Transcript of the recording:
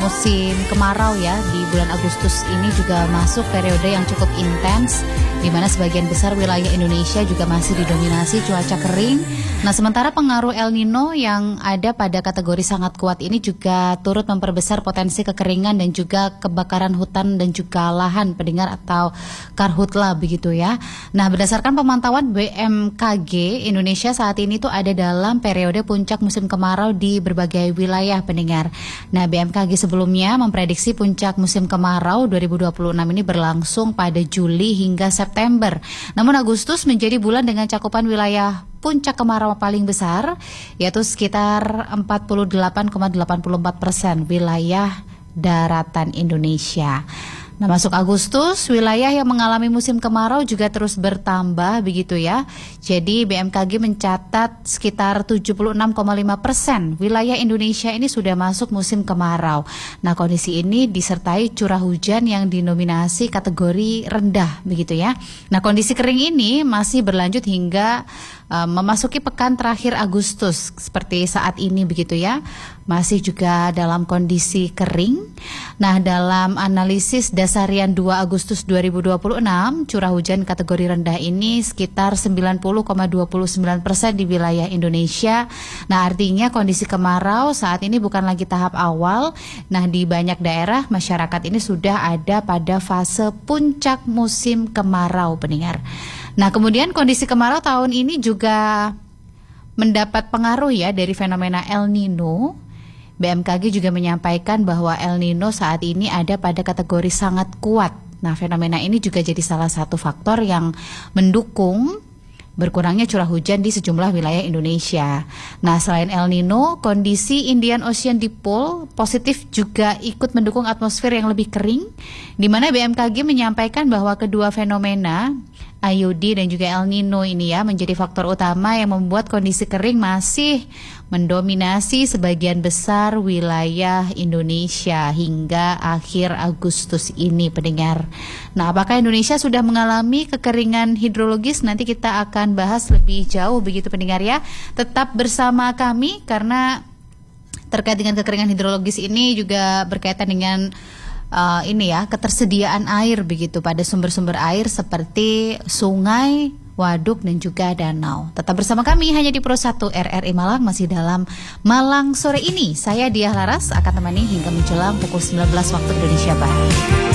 musim kemarau ya. Di bulan Agustus ini juga masuk periode yang cukup intens, di mana sebagian besar wilayah Indonesia juga masih didominasi cuaca kering. Nah, sementara pengaruh El Nino yang ada pada kategori sangat kuat ini juga turut memperbesar potensi kekeringan dan juga kebakaran hutan dan juga lahan pendengar atau karhutla begitu ya. Nah, berdasarkan pemantauan BMKG, Indonesia saat ini tuh ada dalam periode puncak musim kemarau di berbagai wilayah pendengar. Nah, BMKG sebelumnya memprediksi puncak musim kemarau 2026 ini berlangsung pada Juli hingga September. Namun Agustus menjadi bulan dengan cakupan wilayah puncak kemarau paling besar, yaitu sekitar 48,84% wilayah daratan Indonesia. Nah, masuk Agustus, wilayah yang mengalami musim kemarau juga terus bertambah begitu ya. Jadi BMKG mencatat sekitar 76,5% wilayah Indonesia ini sudah masuk musim kemarau. Nah, kondisi ini disertai curah hujan yang dinominasi kategori rendah begitu ya. Nah, kondisi kering ini masih berlanjut hingga memasuki pekan terakhir Agustus seperti saat ini begitu ya. Masih juga dalam kondisi kering. Nah, dalam analisis dasarian 2 Agustus 2026, curah hujan kategori rendah ini sekitar 90,29% di wilayah Indonesia. Nah, artinya kondisi kemarau saat ini bukan lagi tahap awal. Nah, di banyak daerah masyarakat ini sudah ada pada fase puncak musim kemarau pendengar. Nah, kemudian kondisi kemarau tahun ini juga mendapat pengaruh ya dari fenomena El Nino. BMKG juga menyampaikan bahwa El Nino saat ini ada pada kategori sangat kuat. Nah, fenomena ini juga jadi salah satu faktor yang mendukung berkurangnya curah hujan di sejumlah wilayah Indonesia. Nah, selain El Nino, kondisi Indian Ocean Dipole positif juga ikut mendukung atmosfer yang lebih kering, di mana BMKG menyampaikan bahwa kedua fenomena IOD dan juga El Nino ini ya menjadi faktor utama yang membuat kondisi kering masih mendominasi sebagian besar wilayah Indonesia hingga akhir Agustus ini pendengar. Nah, apakah Indonesia sudah mengalami kekeringan hidrologis? Nanti kita akan bahas lebih jauh begitu pendengar ya. Tetap bersama kami karena terkait dengan kekeringan hidrologis ini juga berkaitan dengan ini ya, ketersediaan air begitu pada sumber-sumber air seperti sungai, waduk dan juga danau. Tetap bersama kami hanya di Pro 1 RRI Malang, masih dalam Malang sore ini. Saya Diah Laras akan temani hingga menjelang pukul 19 waktu Indonesia Barat.